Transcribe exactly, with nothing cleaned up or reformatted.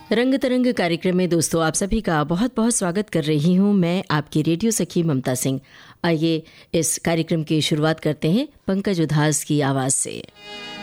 रंग तरंग कार्यक्रम में दोस्तों आप सभी का बहुत बहुत स्वागत कर रही हूँ मैं, आपकी रेडियो सखी ममता सिंह। आइए इस कार्यक्रम की शुरुआत करते हैं पंकज उधास की आवाज़ से।